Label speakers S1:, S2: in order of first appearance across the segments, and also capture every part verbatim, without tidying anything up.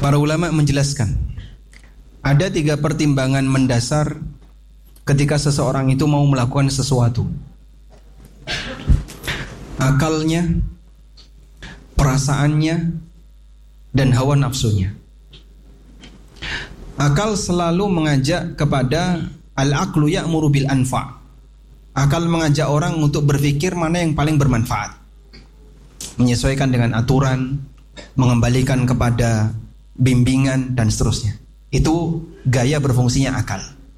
S1: Para ulama menjelaskan ada tiga pertimbangan mendasar ketika seseorang itu mau melakukan sesuatu. Akalnya, perasaannya, dan hawa nafsunya. Akal selalu mengajak kepada al-aqlu ya'muru bil anfa'. Akal mengajak orang untuk berpikir mana yang paling bermanfaat, menyesuaikan dengan aturan, mengembalikan kepada bimbingan dan seterusnya. Itu gaya berfungsinya akal.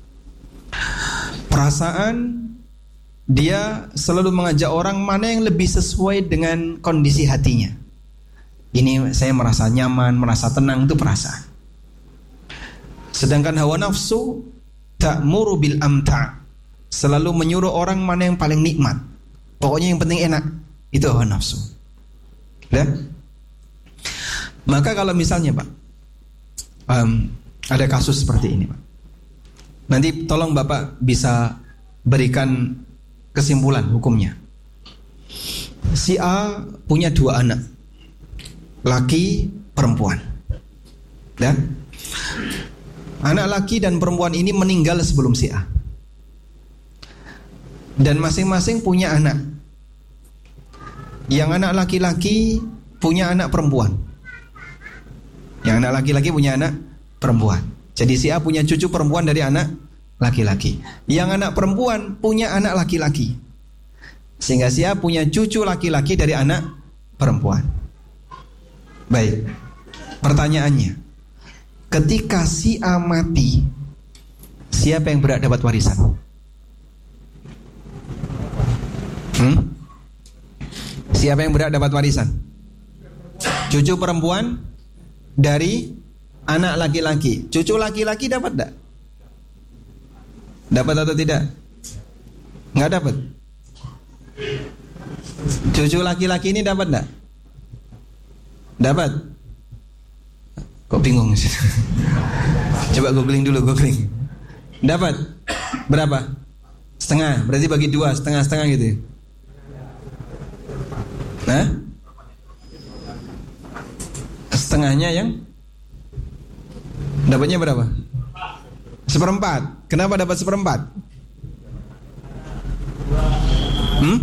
S1: Perasaan, dia selalu mengajak orang mana yang lebih sesuai dengan kondisi hatinya. Ini saya merasa nyaman, merasa tenang, itu perasaan. Sedangkan hawa nafsu ta'muru bil amta', selalu menyuruh orang mana yang paling nikmat. Pokoknya yang penting enak. Itu hawa nafsu. Ya? Maka kalau misalnya Pak, um, ada kasus seperti ini Pak, nanti tolong Bapak bisa berikan kesimpulan hukumnya. Si A punya dua anak, laki perempuan. Ya? Anak laki dan perempuan ini meninggal sebelum si A, dan masing-masing punya anak. Yang anak laki-laki punya anak perempuan. Yang anak laki-laki punya anak perempuan. Jadi si A punya cucu perempuan dari anak laki-laki. Yang anak perempuan punya anak laki-laki, sehingga si A punya cucu laki-laki dari anak perempuan. Baik, pertanyaannya, ketika si A mati, siapa yang berhak dapat warisan? Hmm? Siapa yang berhak dapat warisan? Cucu perempuan dari anak laki-laki. Cucu laki-laki dapat tak? Dapat atau tidak? Nggak dapat. Cucu laki-laki ini dapat tak? Dapat. Kok bingung sih? Coba googling dulu, googling. Dapat. Berapa? Setengah. Berarti bagi dua, setengah-setengah gitu. Nah, setengahnya yang dapatnya berapa? Seperempat. Kenapa dapat seperempat? Hmm?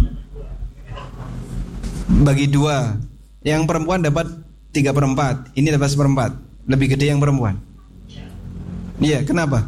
S1: Bagi dua. Yang perempuan dapat tiga perempat. Ini dapat seperempat. Lebih gede yang perempuan. Iya, kenapa?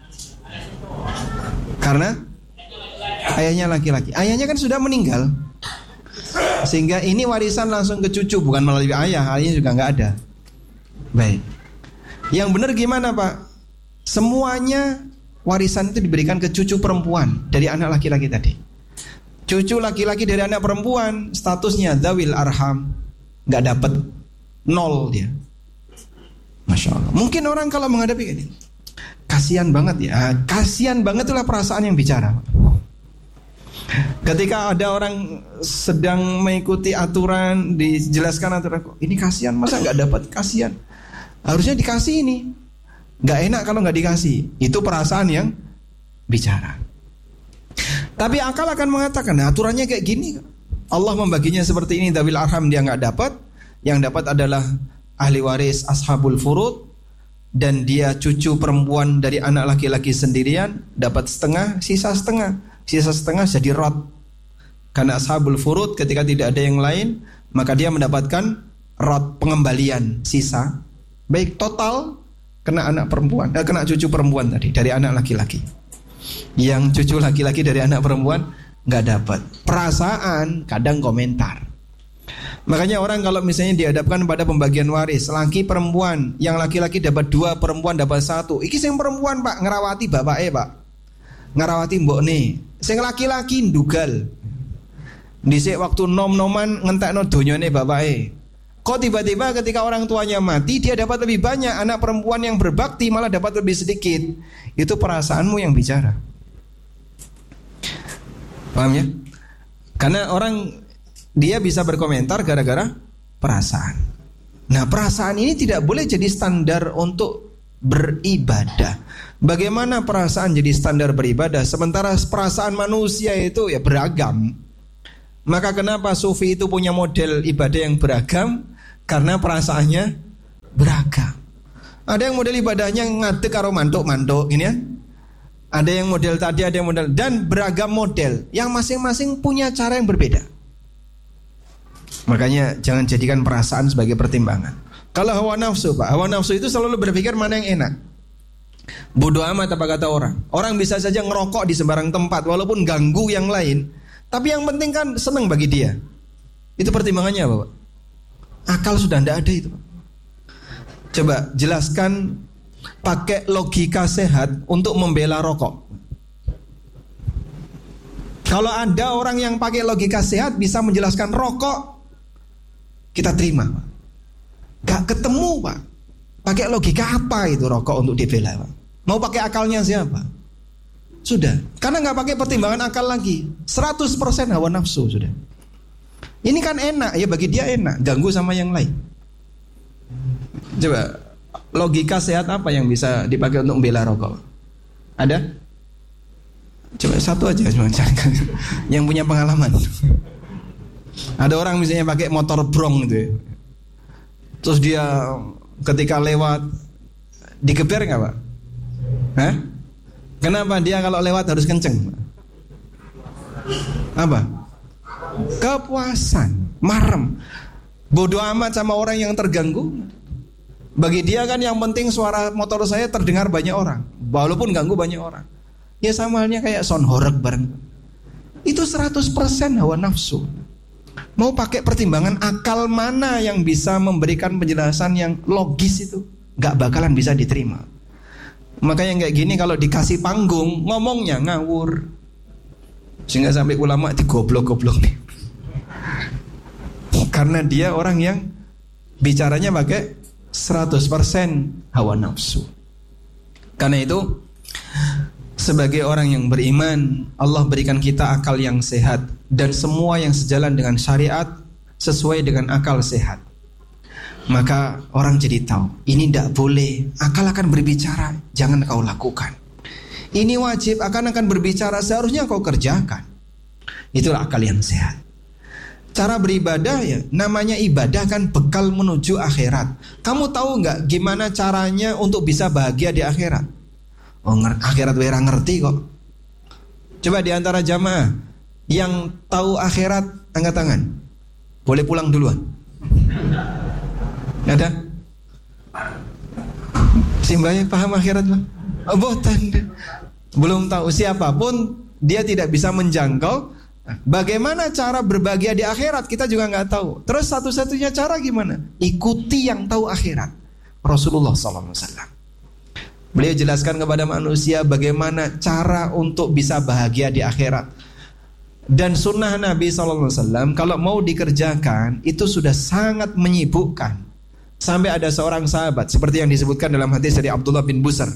S1: Karena ayahnya laki-laki. Ayahnya kan sudah meninggal, sehingga ini warisan langsung ke cucu, bukan melalui ayah. Ayahnya juga nggak ada. Baik. Yang benar gimana Pak? Semuanya warisan itu diberikan ke cucu perempuan dari anak laki-laki tadi. Cucu laki-laki dari anak perempuan statusnya dzawil arham, nggak dapat, nol dia. Masya Allah. Mungkin orang kalau menghadapi ini, kasihan banget ya. Kasihan banget itulah perasaan yang bicara. Ketika ada orang sedang mengikuti aturan, dijelaskan aturan, ini kasihan, masa nggak dapat? Kasihan. Harusnya dikasih ini. Nggak enak kalau nggak dikasih. Itu perasaan yang bicara. Tapi akal akan mengatakan, nah, aturannya kayak gini. Allah membaginya seperti ini. Dzawil arham dia nggak dapat. Yang dapat adalah ahli waris ashabul furud, dan dia cucu perempuan dari anak laki-laki sendirian, dapat setengah, sisa setengah. Sisa setengah jadi rot. Karena ashabul furud ketika tidak ada yang lain, maka dia mendapatkan rot, pengembalian sisa. Baik, total kena anak perempuan, eh, kena cucu perempuan tadi dari anak laki-laki. Yang cucu laki-laki dari anak perempuan nggak dapat. Perasaan kadang komentar. Makanya orang kalau misalnya dihadapkan pada pembagian waris, laki perempuan, yang laki-laki dapat dua, perempuan dapat satu. Iki sing perempuan Pak ngerawati bapak eh Pak, ngerawati mbok nih. Sing laki-laki ndugal. Dhisik waktu nom-noman ngentekno donyane bapake. Kok tiba-tiba ketika orang tuanya mati dia dapat lebih banyak, anak perempuan yang berbakti malah dapat lebih sedikit. Itu perasaanmu yang bicara. Paham ya? Karena orang dia bisa berkomentar gara-gara perasaan. Nah, perasaan ini tidak boleh jadi standar untuk beribadah. Bagaimana perasaan jadi standar beribadah sementara perasaan manusia itu ya beragam? Maka kenapa sufi itu punya model ibadah yang beragam? Karena perasaannya beragam. Ada yang model ibadahnya ngadeg karo mantuk-mantuk ini ya. Ada yang model tadi, ada yang model, dan beragam model yang masing-masing punya cara yang berbeda. Makanya jangan jadikan perasaan sebagai pertimbangan. Kalau hawa nafsu, Pak, hawa nafsu itu selalu berpikir mana yang enak. Bodoh amat apa kata orang. Orang bisa saja ngerokok di sembarang tempat walaupun ganggu yang lain, tapi yang penting kan senang bagi dia. Itu pertimbangannya apa, Pak? Akal sudah tidak ada itu, Pak. Coba jelaskan pakai logika sehat untuk membela rokok. Kalau ada orang yang pakai logika sehat bisa menjelaskan rokok, kita terima, Pak. Gak ketemu, Pak. Pakai logika apa itu rokok untuk dibela, Pak? Mau pakai akalnya siapa? Sudah. Karena gak pakai pertimbangan akal lagi, seratus persen hawa nafsu sudah. Ini kan enak, ya bagi dia enak, ganggu sama yang lain. Coba logika sehat apa yang bisa dipakai untuk membela rokok? Ada? Coba satu aja cuma carikan yang punya pengalaman. Ada orang misalnya pakai motor brong gitu ya. Terus dia ketika lewat digeber nggak, Pak? Hah? Kenapa dia kalau lewat harus kenceng? Apa? Kepuasan, marem. Bodoh amat sama orang yang terganggu. Bagi dia kan yang penting suara motor saya terdengar banyak orang, walaupun ganggu banyak orang. Ya sama halnya kayak sound horeg bareng. Itu seratus persen hawa nafsu. Mau pakai pertimbangan akal mana yang bisa memberikan penjelasan yang logis itu gak bakalan bisa diterima. Makanya kayak gini kalau dikasih panggung ngomongnya ngawur. Sehingga sampai ulama digoblok-goblok nih. Karena dia orang yang bicaranya pakai seratus persen hawa nafsu. Karena itu sebagai orang yang beriman, Allah berikan kita akal yang sehat dan semua yang sejalan dengan syariat sesuai dengan akal sehat. Maka orang jadi tahu ini tidak boleh, akal akan berbicara, jangan kau lakukan. Ini wajib, akan akan berbicara, seharusnya kau kerjakan. Itulah akal yang sehat. Cara beribadah ya, namanya ibadah kan bekal menuju akhirat. Kamu tahu nggak gimana caranya untuk bisa bahagia di akhirat? Oh, akhirat wera ngerti kok. Coba di antara jamaah yang tahu akhirat angkat tangan. Boleh pulang duluan. Ada? Simbahnya paham akhirat, Bang? Oh, botan. Belum tahu siapapun, dia tidak bisa menjangkau. Bagaimana cara berbahagia di akhirat kita juga nggak tahu. Terus satu-satunya cara gimana? Ikuti yang tahu akhirat, Rasulullah shallallahu alaihi wasallam. Beliau jelaskan kepada manusia bagaimana cara untuk bisa bahagia di akhirat. Dan sunnah Nabi shallallahu alaihi wasallam kalau mau dikerjakan itu sudah sangat menyibukkan. Sampai ada seorang sahabat seperti yang disebutkan dalam hadis dari Abdullah bin Busar.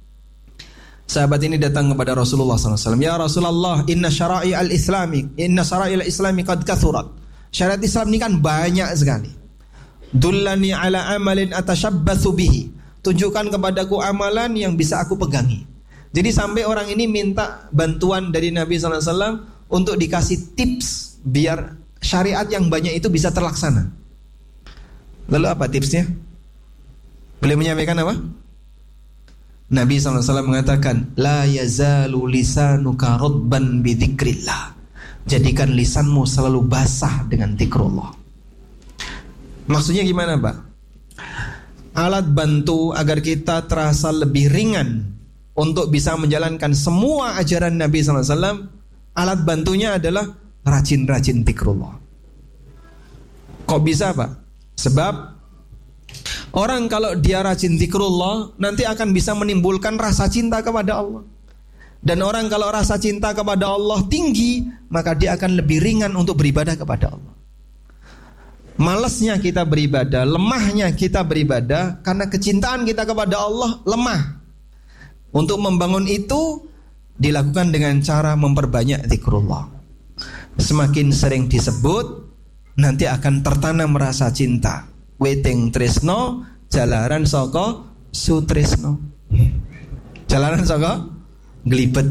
S1: Sahabat ini datang kepada Rasulullah shallallahu alaihi wasallam. Ya Rasulullah, inna syara'i al-islami Inna syara'i al-islami qad kathurat. Syariat Islam ini kan banyak sekali. Dullani ala amalin atashabbathu bihi. Tunjukkan kepadaku amalan yang bisa aku pegangi. Jadi sampai orang ini minta bantuan dari Nabi shallallahu alaihi wasallam untuk dikasih tips biar syariat yang banyak itu bisa terlaksana. Lalu apa tipsnya? Beliau menyampaikan apa? Nabi shallallahu alaihi wasallam mengatakan, La yazalu lisanuka radban bidzikrillah. Jadikan lisanmu selalu basah dengan zikrullah. Maksudnya gimana, Pak? Alat bantu agar kita terasa lebih ringan untuk bisa menjalankan semua ajaran Nabi shallallahu alaihi wasallam. Alat bantunya adalah rajin-rajin zikrullah. Kok bisa, Pak? Sebab orang kalau dia rajin zikrullah nanti akan bisa menimbulkan rasa cinta kepada Allah. Dan orang kalau rasa cinta kepada Allah tinggi, maka dia akan lebih ringan untuk beribadah kepada Allah. Malasnya kita beribadah, lemahnya kita beribadah karena kecintaan kita kepada Allah lemah. Untuk membangun itu dilakukan dengan cara memperbanyak zikrullah. Semakin sering disebut, nanti akan tertanam rasa cinta. Weting tresno, jalaran saka sutresno. Jalaran saka glibet.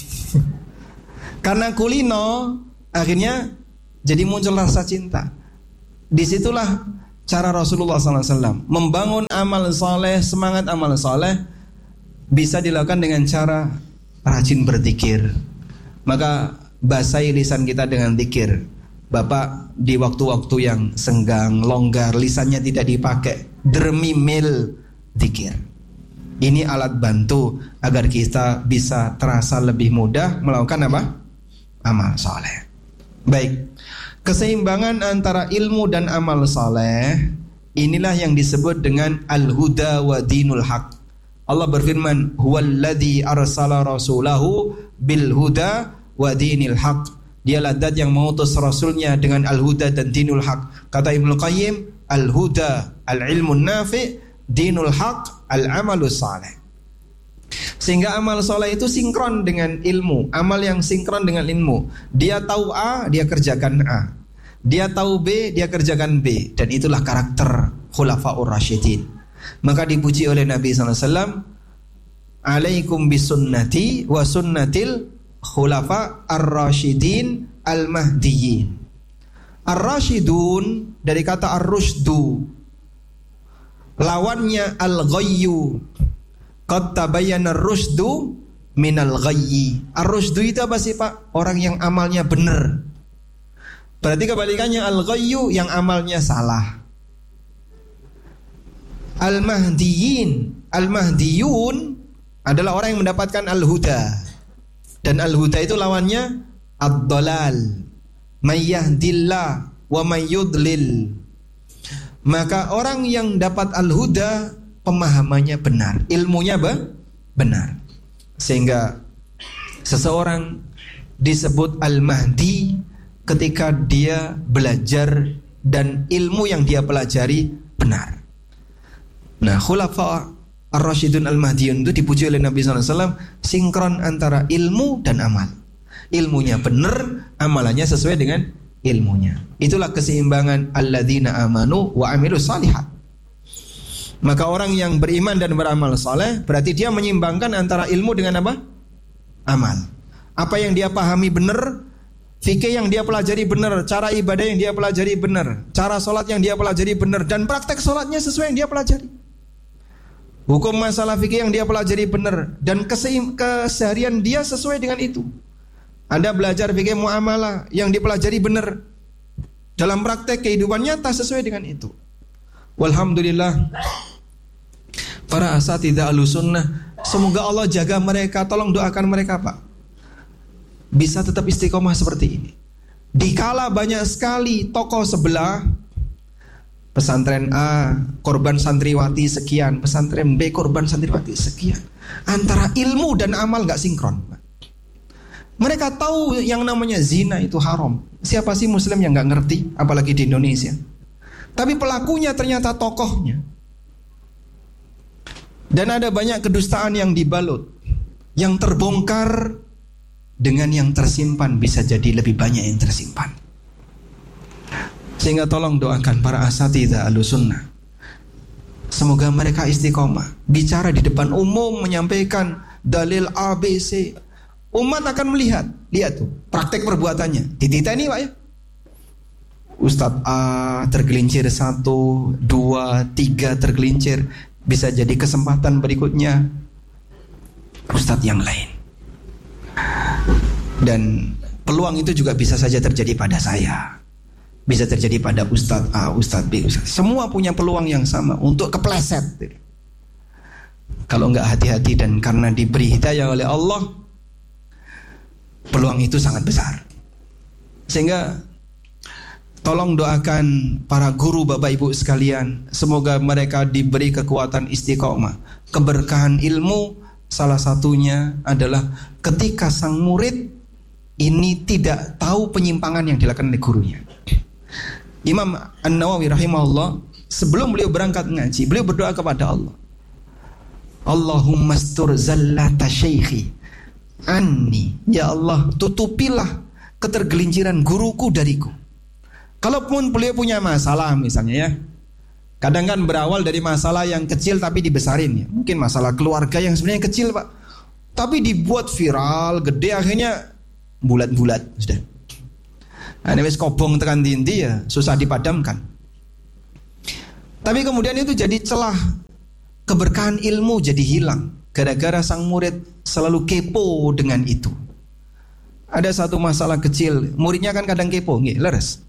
S1: Karena kulino akhirnya jadi muncul rasa cinta. Disitulah cara Rasulullah sallallahu alaihi wasallam. Membangun amal saleh, semangat amal saleh bisa dilakukan dengan cara rajin berzikir. Maka basahi lisan kita dengan zikir. Bapak di waktu-waktu yang senggang, longgar, lisannya tidak dipakai, dermimil zikir. Ini alat bantu agar kita bisa terasa lebih mudah melakukan apa? Amal saleh. Baik. Keseimbangan antara ilmu dan amal saleh, inilah yang disebut dengan al-huda wa dinul haq. Allah berfirman, huwallazi arsala rasulahu bil huda wa dinil haq. Dialah zat yang mengutus rasulnya dengan al-huda dan dinul haq. Kata Ibnu Qayyim, al-huda al-ilmun nafi', dinul haq al-amalus saleh. Sehingga amal soleh itu sinkron dengan ilmu. Amal yang sinkron dengan ilmu. Dia tahu A, dia kerjakan A. Dia tahu B, dia kerjakan B. Dan itulah karakter khulafaur rasyidin. Maka dipuji oleh Nabi sallallahu alaihi wasallam, alaikum bisunnati wa sunnatil khulafa ar-rasyidin al-mahdiyyin. Ar-rasyidun dari kata ar-rusydu, lawannya al-ghayyu. Qad tabayyana ar-rusydu minal ghayyi. Ar-rusydu itu apa sih Pak? Orang yang amalnya benar. Berarti kebalikannya al-ghayyu, yang amalnya salah. Al-mahdiyyin, al-mahdiyun adalah orang yang mendapatkan al-huda. Dan al-huda itu lawannya ad-dhalal. May yahdillah wa may yudlil. Maka orang yang dapat al-huda, pemahamannya benar, ilmunya be? benar. Sehingga seseorang disebut al-mahdi ketika dia belajar dan ilmu yang dia pelajari benar. Nah, khulafa ar-rasyidun al-mahdiyun itu dipuji oleh Nabi sallallahu alaihi wasallam, sinkron antara ilmu dan amal. Ilmunya benar, amalannya sesuai dengan ilmunya. Itulah keseimbangan alladzina amanu wa amilus shalihat. Maka orang yang beriman dan beramal saleh berarti dia menyimbangkan antara ilmu dengan apa? Amal. Apa yang dia pahami benar, fikih yang dia pelajari benar, cara ibadah yang dia pelajari benar, cara sholat yang dia pelajari benar, dan praktek sholatnya sesuai yang dia pelajari. Hukum masalah fikih yang dia pelajari benar, dan keseim- keseharian dia sesuai dengan itu. Anda belajar fikih muamalah yang dipelajari benar, dalam praktek kehidupan nyata sesuai dengan itu. Walhamdulillah, para asatidzah Ahlussunnah, semoga Allah jaga mereka, tolong doakan mereka Pak, bisa tetap istiqomah seperti ini. Dikala banyak sekali tokoh sebelah, pesantren A korban santriwati sekian, pesantren B korban santriwati sekian, antara ilmu dan amal gak sinkron. Mereka tahu yang namanya zina itu haram. Siapa sih muslim yang gak ngerti, apalagi di Indonesia. Tapi pelakunya ternyata tokohnya. Dan ada banyak kedustaan yang dibalut, yang terbongkar dengan yang tersimpan, bisa jadi lebih banyak yang tersimpan. Sehingga tolong doakan para asatidzah Ahlussunnah, semoga mereka istiqomah, bicara di depan umum, menyampaikan dalil A B C. Umat akan melihat, lihat tuh praktek perbuatannya. Dititeni Pak ya, Ustadz A tergelincir satu, dua, tiga tergelincir, bisa jadi kesempatan berikutnya Ustadz yang lain. Dan peluang itu juga bisa saja terjadi pada saya, bisa terjadi pada Ustadz A, Ustadz B, Ustadz. Semua punya peluang yang sama untuk kepleset. Kalau nggak hati-hati dan karena diberi hidayah oleh Allah, peluang itu sangat besar. Sehingga tolong doakan para guru Bapak Ibu sekalian, semoga mereka diberi kekuatan istiqomah. Keberkahan ilmu salah satunya adalah ketika sang murid ini tidak tahu penyimpangan yang dilakukan oleh gurunya. Imam An-Nawawi rahimahullah, sebelum beliau berangkat ngaji, beliau berdoa kepada Allah, Allahumma astur zallata syaikhi anni, ya Allah tutupilah ketergelinciran guruku dariku. Kalaupun beliau punya masalah misalnya ya, kadang kan berawal dari masalah yang kecil tapi dibesarin ya. Mungkin masalah keluarga yang sebenarnya kecil Pak, tapi dibuat viral, gede, akhirnya bulat-bulat sudah. Nah, wis kobong tekan dindi ya susah dipadamkan. Tapi kemudian itu jadi celah, keberkahan ilmu jadi hilang gara-gara sang murid selalu kepo dengan itu. Ada satu masalah kecil, muridnya kan kadang kepo, nggih, leres.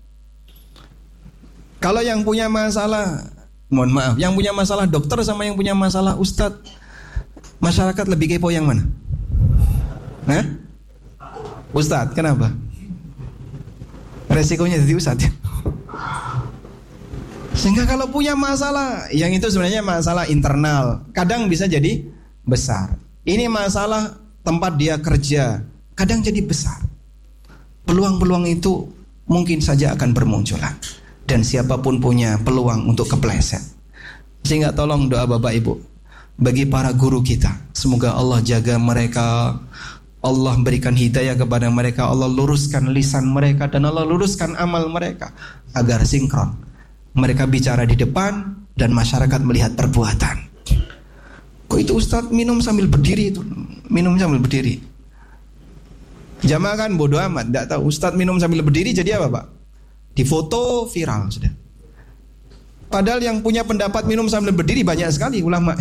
S1: Kalau yang punya masalah, mohon maaf, yang punya masalah dokter sama yang punya masalah ustadz, masyarakat lebih kepo yang mana? Hah? Ustadz, kenapa? Resikonya jadi ustadz ya? Sehingga kalau punya masalah, yang itu sebenarnya masalah internal, kadang bisa jadi besar. Ini masalah tempat dia kerja, kadang jadi besar. Peluang-peluang itu mungkin saja akan bermunculan. Dan siapapun punya peluang untuk kepleset. Sehingga tolong doa Bapak Ibu bagi para guru kita, semoga Allah jaga mereka, Allah berikan hidayah kepada mereka, Allah luruskan lisan mereka, dan Allah luruskan amal mereka agar sinkron. Mereka bicara di depan dan masyarakat melihat perbuatan. Kok itu Ustadz minum sambil berdiri itu? Minum sambil berdiri. Jamaah kan bodoh amat, tidak tahu. Ustadz minum sambil berdiri jadi apa Pak? Difoto viral sudah. Padahal yang punya pendapat minum sambil berdiri banyak sekali ulama.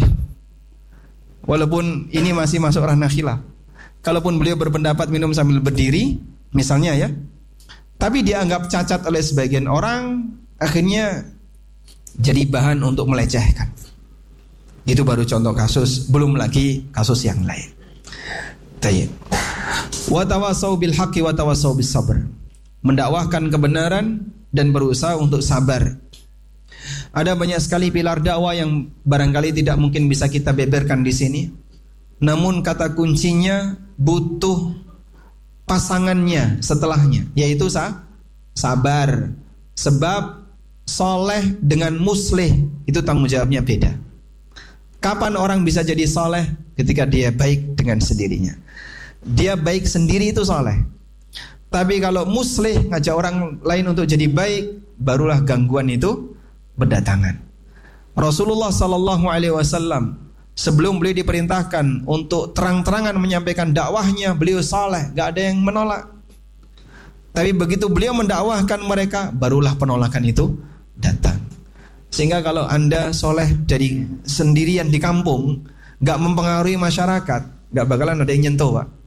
S1: Walaupun ini masih masuk ranah khilaf. Kalaupun beliau berpendapat minum sambil berdiri, misalnya ya, tapi dianggap cacat oleh sebagian orang, akhirnya jadi bahan untuk melecehkan. Itu baru contoh kasus, belum lagi kasus yang lain. Tayyib. Wa tawassaw bil haqqi wa tawassaw bis sabr. Mendakwahkan kebenaran dan berusaha untuk sabar. Ada banyak sekali pilar dakwah yang barangkali tidak mungkin bisa kita beberkan di sini. Namun kata kuncinya butuh pasangannya setelahnya, yaitu sa- sabar. Sebab soleh dengan muslih itu tanggung jawabnya beda. Kapan orang bisa jadi soleh? Ketika dia baik dengan sendirinya. Dia baik sendiri itu soleh. Tapi kalau muslih, ngajak orang lain untuk jadi baik, barulah gangguan itu berdatangan. Rasulullah sallallahu alaihi wasallam sebelum beliau diperintahkan untuk terang-terangan menyampaikan dakwahnya, beliau soleh, gak ada yang menolak. Tapi begitu beliau mendakwahkan mereka, barulah penolakan itu datang. Sehingga kalau anda soleh dari sendirian di kampung, gak mempengaruhi masyarakat, gak bakalan ada yang nyentuh Pak.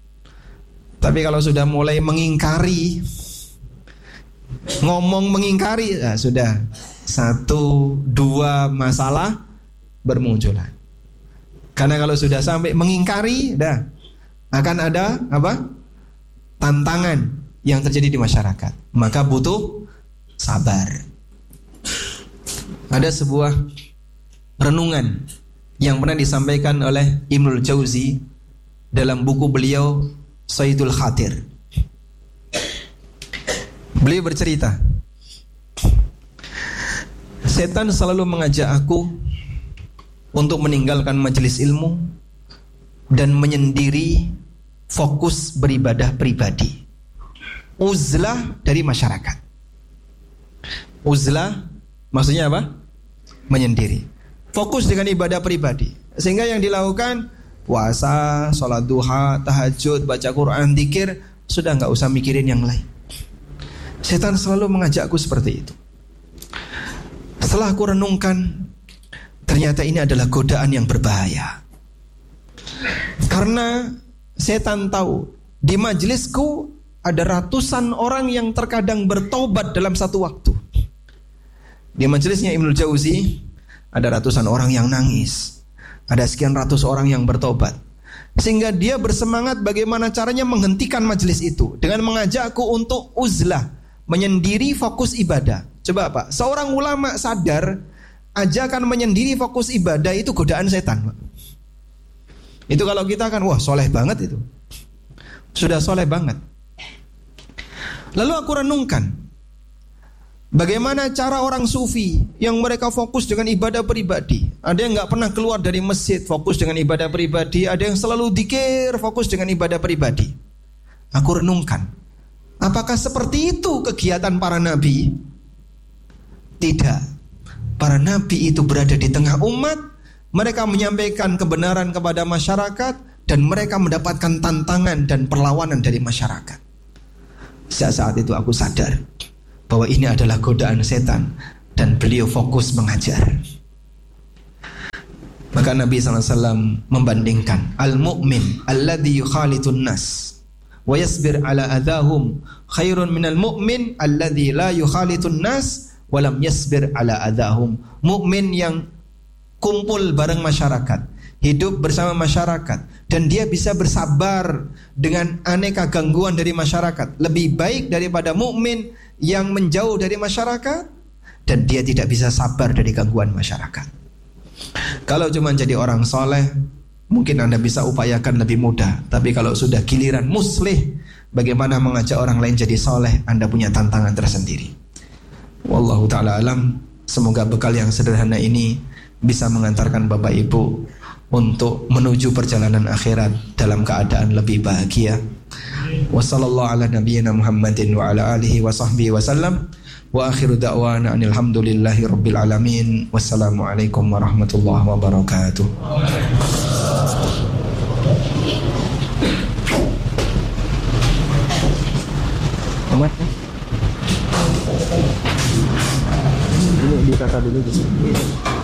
S1: Tapi kalau sudah mulai mengingkari, ngomong mengingkari, nah sudah satu dua masalah bermunculan. Karena kalau sudah sampai mengingkari, dah akan ada apa? Tantangan yang terjadi di masyarakat. Maka butuh sabar. Ada sebuah renungan yang pernah disampaikan oleh Ibnul Jauzi dalam buku beliau Sayyidul Khatir. Beliau bercerita, setan selalu mengajak aku untuk meninggalkan majelis ilmu dan menyendiri fokus beribadah pribadi. Uzlah dari masyarakat. Uzlah maksudnya apa? Menyendiri. Fokus dengan ibadah pribadi. Sehingga yang dilakukan puasa, sholat duha, tahajud, baca Quran, dzikir, sudah nggak usah mikirin yang lain. Setan selalu mengajakku seperti itu. Setelah aku renungkan, ternyata ini adalah godaan yang berbahaya. Karena setan tahu di majelisku ada ratusan orang yang terkadang bertobat dalam satu waktu. Di majelisnya Ibnul Jauzi ada ratusan orang yang nangis, ada sekian ratus orang yang bertobat. Sehingga dia bersemangat bagaimana caranya menghentikan majelis itu dengan mengajakku untuk uzlah, menyendiri fokus ibadah. Coba Pak, seorang ulama sadar ajakan menyendiri fokus ibadah itu godaan setan Pak. Itu kalau kita kan wah soleh banget itu, sudah soleh banget. Lalu aku renungkan, bagaimana cara orang sufi yang mereka fokus dengan ibadah pribadi. Ada yang gak pernah keluar dari masjid, fokus dengan ibadah pribadi. Ada yang selalu dzikir, fokus dengan ibadah pribadi. Aku renungkan, apakah seperti itu kegiatan para nabi? Tidak. Para nabi itu berada di tengah umat, mereka menyampaikan kebenaran kepada masyarakat, dan mereka mendapatkan tantangan dan perlawanan dari masyarakat. Saat itu aku sadar bahwa ini adalah godaan setan dan beliau fokus mengajar. Maka Nabi shallallahu alaihi wasallam membandingkan al-mu'min alladhi yukhalitun nas wa yasbir ala adahum khairun minal mu'min alladhi la yukhalitun nas wa lam yasbir ala adahum. Mukmin yang kumpul bareng masyarakat, hidup bersama masyarakat, dan dia bisa bersabar dengan aneka gangguan dari masyarakat, lebih baik daripada mukmin yang menjauh dari masyarakat dan dia tidak bisa sabar dari gangguan masyarakat. Kalau cuma jadi orang soleh, mungkin Anda bisa upayakan lebih mudah. Tapi kalau sudah giliran muslih, bagaimana mengajak orang lain jadi soleh, Anda punya tantangan tersendiri. Wallahu ta'ala alam. Semoga bekal yang sederhana ini bisa mengantarkan Bapak Ibu untuk menuju perjalanan akhirat dalam keadaan lebih bahagia. Wassallallahu ala nabiyyina Muhammadin wa ala alihi wa sahbihi wa sallam. Wa akhiru da'wana alhamdulillahi rabbil alamin. Wassalamualaikum warahmatullahi wabarakatuh. Amat ya? Ini ditata dulu.